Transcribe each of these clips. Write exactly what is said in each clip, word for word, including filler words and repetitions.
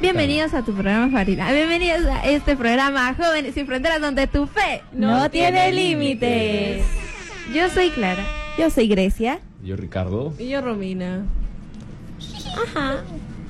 Bienvenidos a tu programa favorito. Bienvenidos a este programa Jóvenes sin Fronteras, donde tu fe no, no tiene límites. Yo soy Clara. Yo soy Grecia. Yo Ricardo. Y yo Romina. Ajá.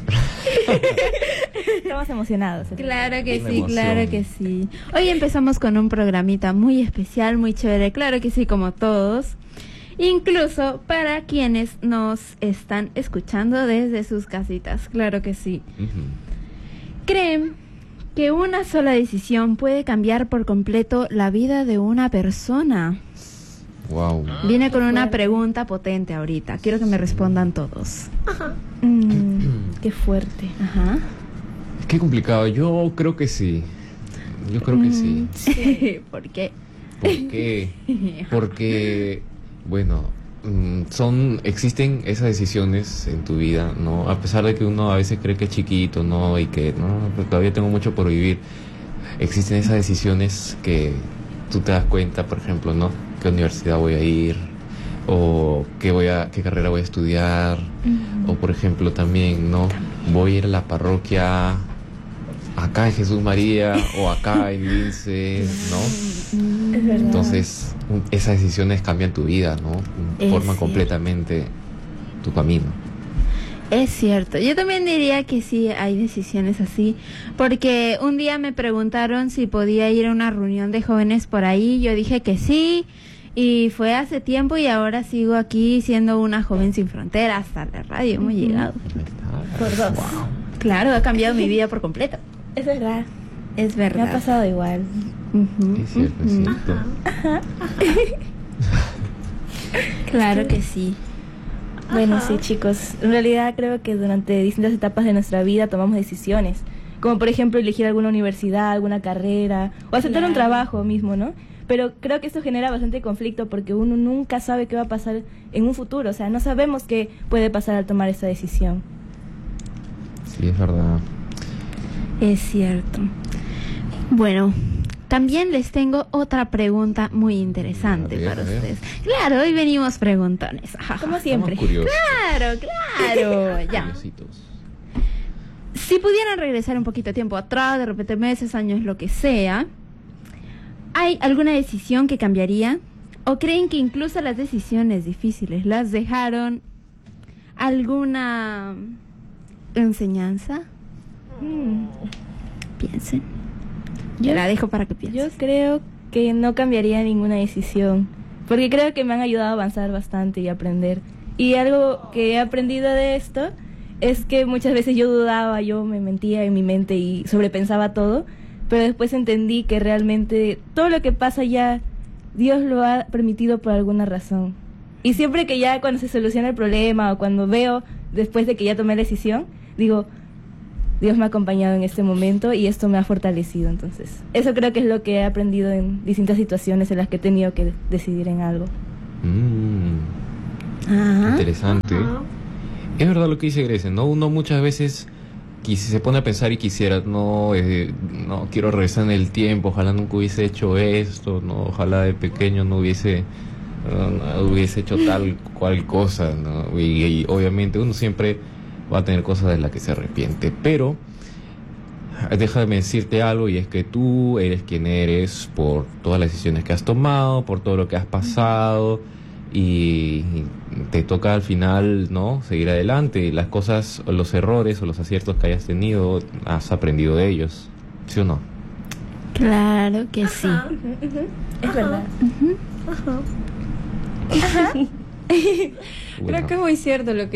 Estamos emocionados. Claro que sí, claro que sí. Hoy empezamos con un programita muy especial, muy chévere, claro que sí, como todos. Incluso para quienes nos están escuchando desde sus casitas, claro que sí. Uh-huh. ¿Creen que una sola decisión puede cambiar por completo la vida de una persona? Wow. Viene con una pregunta potente ahorita. Quiero que me respondan todos. Ajá. Mm, qué fuerte. Ajá. Qué complicado. Yo creo que sí. Yo creo que mm, sí. sí. ¿Por qué? ¿Por qué? Porque, bueno, son existen esas decisiones en tu vida, ¿no? A pesar de que uno a veces cree que es chiquito, ¿no? Y que no, pero todavía tengo mucho por vivir. Existen esas decisiones que tú te das cuenta, por ejemplo, ¿no? ¿Qué universidad voy a ir? O qué voy a, qué carrera voy a estudiar. Uh-huh. O por ejemplo también, ¿no? Voy a ir a la parroquia acá en Jesús María o acá en Lince, ¿no? Es verdad. Entonces, esas decisiones cambian tu vida, ¿no? Es Forman cierto. completamente tu camino. Es cierto, yo también diría que sí hay decisiones así, porque un día me preguntaron si podía ir a una reunión de jóvenes por ahí, yo dije que sí, y fue hace tiempo y ahora sigo aquí siendo una joven sin fronteras, hasta la radio hemos uh-huh. llegado. Por dos. Wow. Claro, ha cambiado mi vida por completo. Es verdad. Es verdad. Me ha pasado igual. Uh-huh. Es cierto, uh-huh. es cierto. Ajá. Claro que sí. Bueno, Ajá. sí, chicos. En realidad creo que durante distintas etapas de nuestra vida tomamos decisiones. Como por ejemplo elegir alguna universidad, alguna carrera, o aceptar claro. un trabajo mismo, ¿no? Pero creo que esto genera bastante conflicto porque uno nunca sabe qué va a pasar en un futuro. O sea, no sabemos qué puede pasar al tomar esta decisión. Sí, es verdad. Es cierto. Bueno, también les tengo otra pregunta muy interesante ver, para ustedes. Claro, hoy venimos preguntones. Como siempre. Claro, claro. Ya. Si pudieran regresar un poquito de tiempo atrás, de repente meses, años, lo que sea, ¿hay alguna decisión que cambiaría? ¿O creen que incluso las decisiones difíciles las dejaron alguna enseñanza? Mm. Piensen. Yo la dejo para que piensen. Yo creo que no cambiaría ninguna decisión, porque creo que me han ayudado a avanzar bastante y aprender. Y algo que he aprendido de esto es que muchas veces yo dudaba, yo me mentía en mi mente y sobrepensaba todo, pero después entendí que realmente todo lo que pasa ya Dios lo ha permitido por alguna razón. Y siempre que ya cuando se soluciona el problema o cuando veo después de que ya tomé la decisión, digo, Dios me ha acompañado en este momento y esto me ha fortalecido. Entonces, eso creo que es lo que he aprendido en distintas situaciones en las que he tenido que decidir en algo. Mm. Ajá. Interesante. Ajá. Es verdad lo que dice Grecia, ¿no? Uno muchas veces quis- se pone a pensar y quisiera, no, eh, no quiero regresar en el tiempo, ojalá nunca hubiese hecho esto, no, ojalá de pequeño no hubiese, no, no hubiese hecho tal cual cosa, ¿no? Y, y obviamente uno siempre va a tener cosas de las que se arrepiente, pero déjame decirte algo, y es que tú eres quien eres por todas las decisiones que has tomado, por todo lo que has pasado, y te toca al final, ¿no?, seguir adelante. Las cosas, o los errores o los aciertos que hayas tenido, has aprendido de ellos, ¿sí o no? Claro que sí. Ajá. Uh-huh, uh-huh. Es Ajá. verdad. Uh-huh. Ajá. Bueno. Creo que es muy cierto lo que